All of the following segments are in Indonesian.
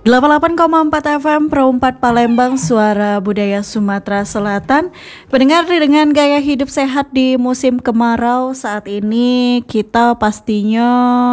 88,4 FM Pro 4 Palembang, suara budaya Sumatera Selatan. Pendengar, dengan gaya hidup sehat di musim kemarau saat ini, kita pastinya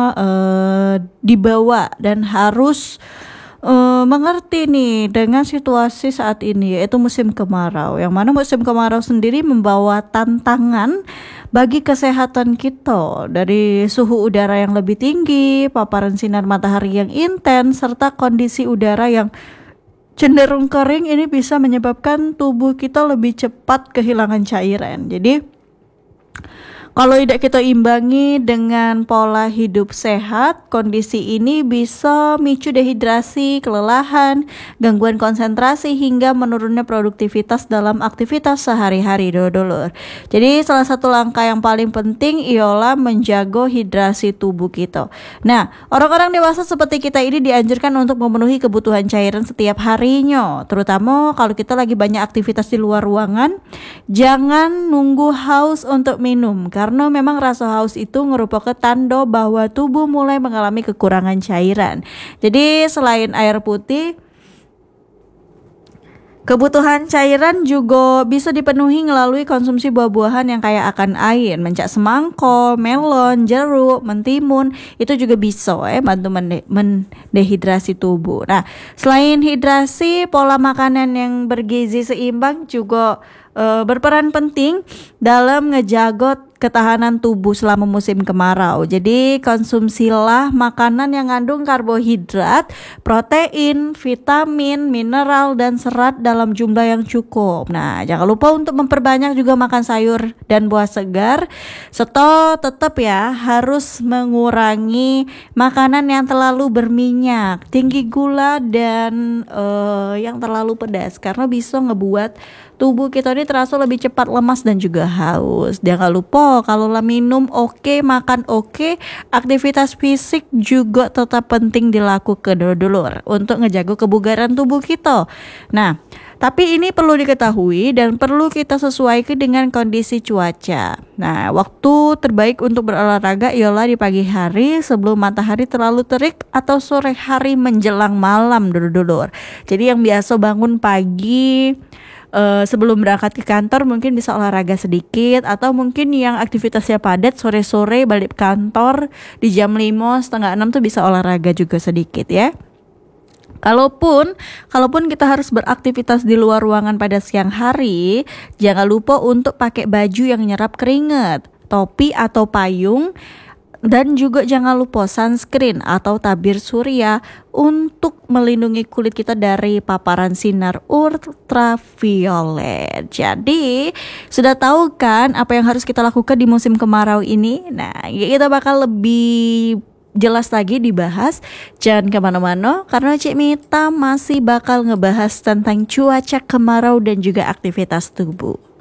dibawa dan harus mengerti nih dengan situasi saat ini, yaitu musim kemarau. Yang mana musim kemarau sendiri membawa tantangan bagi kesehatan kita, dari suhu udara yang lebih tinggi, paparan sinar matahari yang intens, serta kondisi udara yang cenderung kering. Ini bisa menyebabkan tubuh kita lebih cepat kehilangan cairan. Jadi kalau tidak kita imbangi dengan pola hidup sehat, kondisi ini bisa micu dehidrasi, kelelahan, gangguan konsentrasi, hingga menurunnya produktivitas dalam aktivitas sehari-hari, dulur. Jadi salah satu langkah yang paling penting ialah menjaga hidrasi tubuh kita. Nah, orang-orang dewasa seperti kita ini dianjurkan untuk memenuhi kebutuhan cairan setiap harinya, terutama kalau kita lagi banyak aktivitas di luar ruangan. Jangan nunggu haus untuk minum, karena memang rasa haus itu merupakan tanda bahwa tubuh mulai mengalami kekurangan cairan. Jadi selain air putih, kebutuhan cairan juga bisa dipenuhi melalui konsumsi buah-buahan yang kaya akan air, mencak semangka, melon, jeruk, mentimun. Itu juga bisa bantu mendehidrasi tubuh. Nah, selain hidrasi, pola makanan yang bergizi seimbang juga berperan penting dalam ngejaga ketahanan tubuh selama musim kemarau. Jadi konsumsilah makanan yang mengandung karbohidrat, protein, vitamin, mineral, dan serat dalam jumlah yang cukup. Nah, jangan lupa untuk memperbanyak juga makan sayur dan buah segar. Serta tetap harus mengurangi makanan yang terlalu berminyak, tinggi gula, dan yang terlalu pedas, karena bisa ngebuat tubuh kita ini terasa lebih cepat lemas dan juga haus. Jangan lupa, kalau minum oke, makan oke, aktivitas fisik juga tetap penting dilakukan, dulur, untuk ngejaga kebugaran tubuh kita. Nah, tapi ini perlu diketahui dan perlu kita sesuaikan dengan kondisi cuaca. Nah, waktu terbaik untuk berolahraga ialah di pagi hari sebelum matahari terlalu terik, atau sore hari menjelang malam, dulur. Jadi yang biasa bangun pagi, sebelum berangkat ke kantor mungkin bisa olahraga sedikit, atau mungkin yang aktivitasnya padat sore-sore balik kantor di jam 5, setengah 6 tuh bisa olahraga juga sedikit ya. Kalaupun kita harus beraktivitas di luar ruangan pada siang hari, jangan lupa untuk pakai baju yang nyerap keringat, topi atau payung, dan juga jangan lupa sunscreen atau tabir surya untuk melindungi kulit kita dari paparan sinar ultraviolet. Jadi sudah tahu kan apa yang harus kita lakukan di musim kemarau ini? Nah, kita bakal lebih jelas lagi dibahas. Jangan kemana-mana, karena Cik Mita masih bakal ngebahas tentang cuaca kemarau dan juga aktivitas tubuh.